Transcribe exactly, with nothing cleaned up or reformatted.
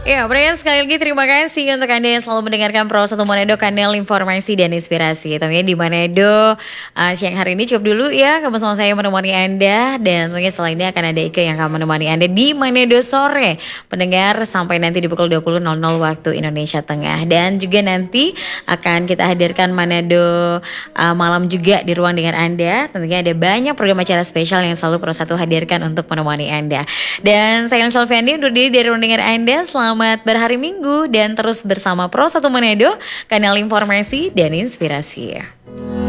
Ya, Brian sekali lagi terima kasih untuk Anda yang selalu mendengarkan Pro satu Manado, kanal informasi dan inspirasi. Tentunya di Manado uh, siang hari ini cukup dulu ya. Bersama saya menemani Anda, dan tentunya setelah ini akan ada Ike yang akan menemani Anda di Manado sore. Pendengar sampai nanti di pukul dua puluh nol nol waktu Indonesia Tengah. Dan juga nanti akan kita hadirkan Manado uh, malam juga di ruang dengan Anda. Tentunya ada banyak program acara spesial yang selalu Pro satu hadirkan untuk menemani Anda. Dan saya Lisa Alfiandi undur diri dari ruang dengan Anda. Selamat berhari Minggu dan terus bersama Pro satu Manado, kanal informasi dan inspirasi.